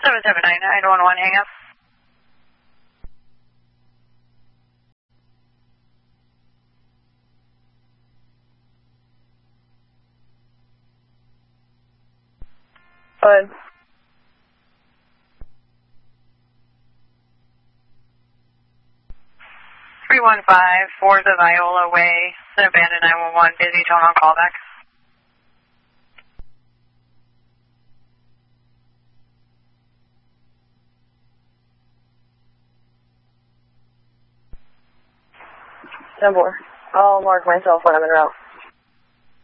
779-911, hang up. Go ahead. 315, 4th of Iola Way, an abandoned 911, busy tone on callback. I'll mark myself when I'm en route.